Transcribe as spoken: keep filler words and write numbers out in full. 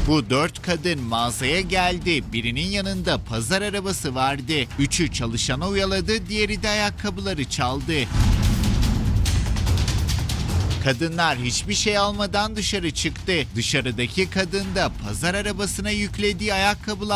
Bu dört kadın mağazaya geldi. Birinin yanında pazar arabası vardı. Üçü çalışana uyaladı, diğeri de ayakkabıları çaldı. Kadınlar hiçbir şey almadan dışarı çıktı. Dışarıdaki kadın da pazar arabasına yüklediği ayakkabılar